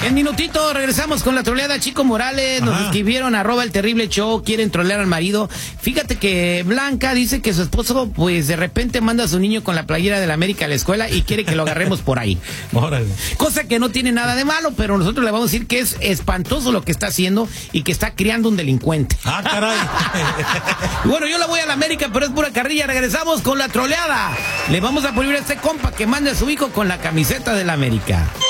En minutito regresamos con la troleada. Chico Morales, nos escribieron @elterrible_show, quieren trolear al marido. Fíjate que Blanca dice que su esposo, pues de repente manda a su niño con la playera de la América a la escuela y quiere que lo agarremos por ahí. Órale. Cosa que no tiene nada de malo, pero nosotros le vamos a decir que es espantoso lo que está haciendo y que está criando un delincuente. Ah, caray. Bueno, yo la voy a la América, pero es pura carrilla. Regresamos con la troleada. Le vamos a prohibir a este compa que mande a su hijo con la camiseta de la América.